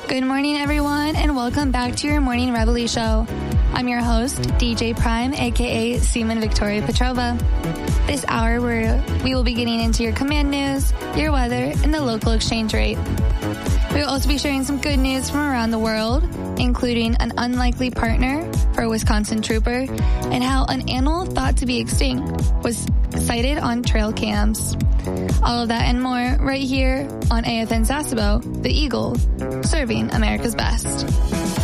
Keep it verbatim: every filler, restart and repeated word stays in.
Good morning, everyone, and welcome back to your Morning Reveille show. I'm your host, D J Prime, aka Seaman Victoria Petrova. This hour, where we will be getting into your command news, your weather, and the local exchange rate. We will also be sharing some good news from around the world, including an unlikely partner for a Wisconsin trooper, and how an animal thought to be extinct was sighted on trail cams. All of that and more right here on A F N Sasebo, the Eagle, serving America's best.